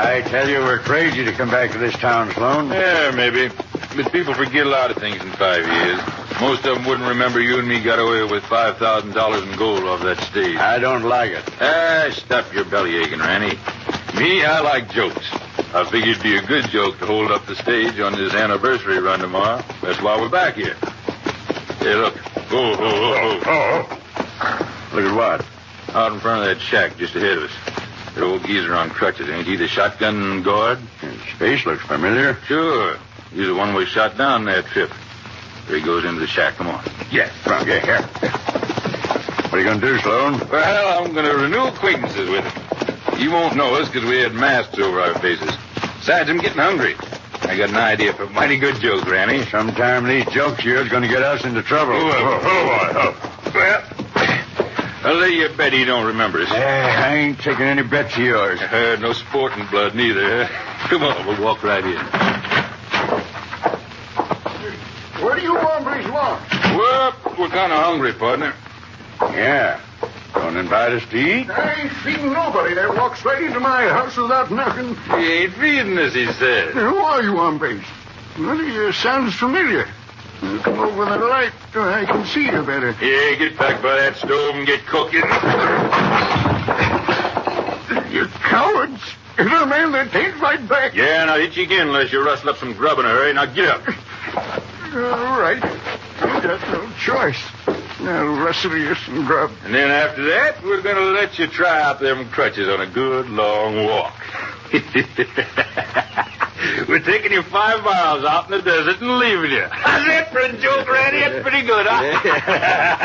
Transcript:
I tell you, we're crazy to come back to this town, Sloan. Yeah, maybe. But people forget a lot of things in 5 years. Most of them wouldn't remember you and me got away with $5,000 in gold off that stage. I don't like it. Stop your belly aching, Ranny. Me, I like jokes. I figured it'd be a good joke to hold up the stage on this anniversary run tomorrow. That's why we're back here. Hey, look. Oh. Look at what? Out in front of that shack just ahead of us. That old geezer on crutches. Ain't he the shotgun guard? His face looks familiar. Sure. He's the one we shot down that trip. Here he goes into the shack. Come on. Yes. Come on, here. What are you going to do, Sloan? Well, I'm going to renew acquaintances with him. He won't know us because we had masks over our faces. Besides, I'm getting hungry. I got an idea for a mighty good joke, Granny. Sometime these jokes of yours going to get us into trouble. Well, I'll lay you a bet he don't remember us. I ain't taking any bets of yours. No sporting blood, neither. Come on, we'll walk right in. What do you hombres want? We're kind of hungry, partner. Yeah. Don't invite us to eat? I ain't feeding nobody that walks right into my house without knocking. He ain't feeding us, he said. Who are you, hombres? Well, you sounds familiar. Come over the light so I can see you better. Yeah, get back by that stove and get cooking. You cowards. Is there a man that can't fight back? Yeah, and I'll hit you again unless you rustle up some grub in a hurry. Now get up. All right. You got no choice. I'll rustle you some grub. And then after that, we're going to let you try out them crutches on a good long walk. We're taking you 5 miles out in the desert and leaving you. How's that for a joke, Randy? That's pretty good, huh?